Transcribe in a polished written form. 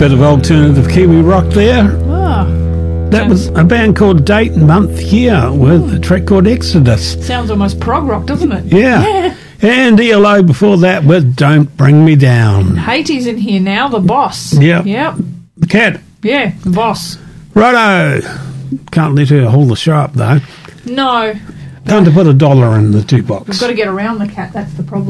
Bit of alternative Kiwi rock there. Oh, That was a band called Date Month Year with a track called Exodus. sounds almost prog rock, doesn't it? Yeah. And ELO before that with Don't Bring Me Down. Haiti's in here now, the boss. Yep. Yep. The cat. Yeah, the boss. Righto. Can't let her hold the show up though. No, Time to put $1 in the 2 box. we've got to get around the cat. That's the problem.